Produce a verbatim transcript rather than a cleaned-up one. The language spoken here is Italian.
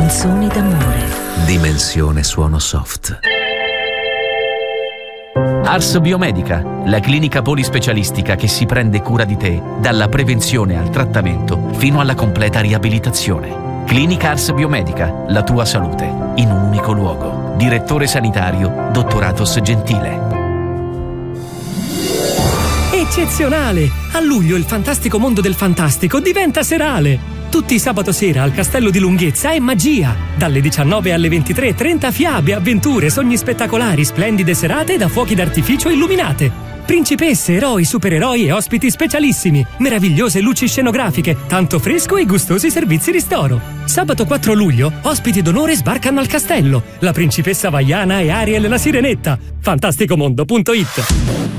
Canzoni d'amore. Dimensione suono soft. Ars Biomedica, la clinica polispecialistica che si prende cura di te, dalla prevenzione al trattamento fino alla completa riabilitazione. Clinica Ars Biomedica, la tua salute in un unico luogo. Direttore sanitario, Dottoratos Gentile. Eccezionale! A luglio il fantastico mondo del fantastico diventa serale! Tutti i sabato sera al Castello di Lunghezza è magia! Dalle diciannove alle ventitré, trenta fiabe, avventure, sogni spettacolari, splendide serate da fuochi d'artificio illuminate! Principesse, eroi, supereroi e ospiti specialissimi! Meravigliose luci scenografiche, tanto fresco e gustosi servizi ristoro! Sabato quattro luglio, ospiti d'onore sbarcano al castello! La principessa Vaiana e Ariel la Sirenetta! fantasticomondo punto it